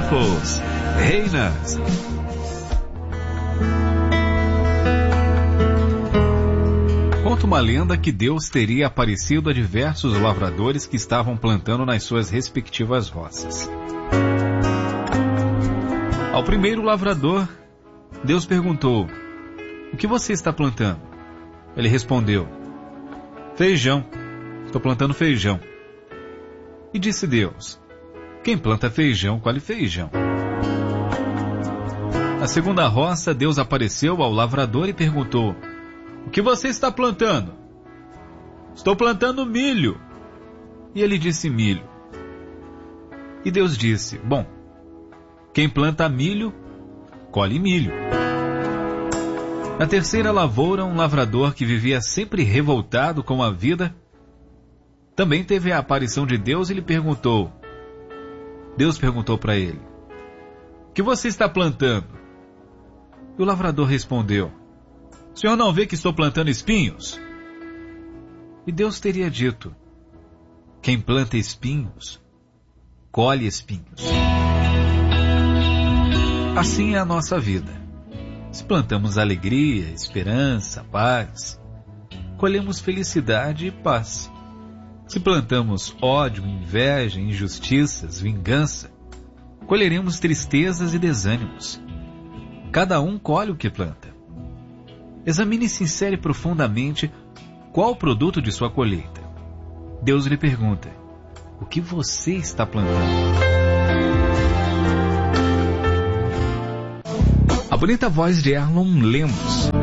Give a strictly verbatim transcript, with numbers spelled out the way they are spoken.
Wonderfuls, Reinas. Conta uma lenda que Deus teria aparecido a diversos lavradores que estavam plantando nas suas respectivas roças. Ao primeiro lavrador, Deus perguntou: "O que você está plantando?" Ele respondeu: "Feijão. Estou plantando feijão." E disse Deus: "Quem planta feijão, colhe feijão." Na segunda roça, Deus apareceu ao lavrador e perguntou: "O que você está plantando?" "Estou plantando milho." E ele disse: "Milho." E Deus disse: "Bom, quem planta milho, colhe milho." Na terceira lavoura, um lavrador que vivia sempre revoltado com a vida também teve a aparição de Deus e lhe perguntou. Deus perguntou para ele: "O que você está plantando?" E o lavrador respondeu: "O senhor não vê que estou plantando espinhos?" E Deus teria dito: "Quem planta espinhos, colhe espinhos." Assim é a nossa vida. Se plantamos alegria, esperança, paz, colhemos felicidade e paz. Se plantamos ódio, inveja, injustiças, vingança, colheremos tristezas e desânimos. Cada um colhe o que planta. Examine sincera e profundamente qual o produto de sua colheita. Deus lhe pergunta: o que você está plantando? A bonita voz de Erlon Lemos.